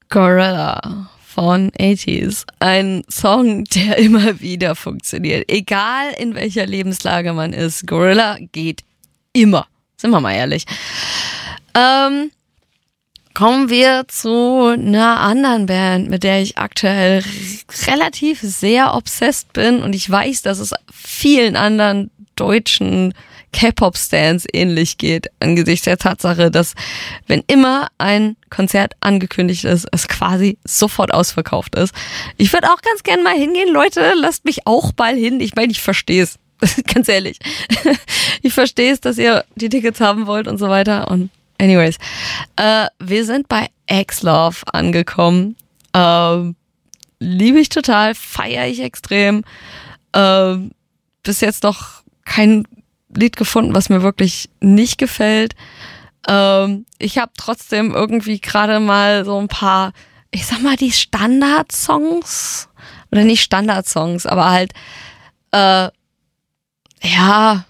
Gorilla von 80s. Ein Song, der immer wieder funktioniert. Egal in welcher Lebenslage man ist. Gorilla geht immer. Sind wir mal ehrlich. Kommen wir zu einer anderen Band, mit der ich aktuell relativ sehr obsessed bin. Und ich weiß, dass es vielen anderen deutschen K-Pop-Stans ähnlich geht, angesichts der Tatsache, dass wenn immer ein Konzert angekündigt ist, es quasi sofort ausverkauft ist. Ich würde auch ganz gerne mal hingehen, Leute, lasst mich auch mal hin. Ich meine, ich verstehe es, ganz ehrlich. Ich verstehe es, dass ihr die Tickets haben wollt und so weiter. Und anyways, wir sind bei X-Love angekommen. Liebe ich total, feiere ich extrem. Bis jetzt noch kein Lied gefunden, was mir wirklich nicht gefällt. Ich habe trotzdem irgendwie gerade mal so ein paar, ich sag mal, die Standardsongs, oder nicht Standardsongs, aber halt, ja,